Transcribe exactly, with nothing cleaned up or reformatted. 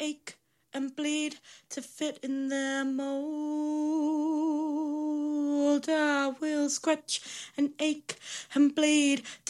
ache and bleed to fit in their mold. I will scratch and ache and bleed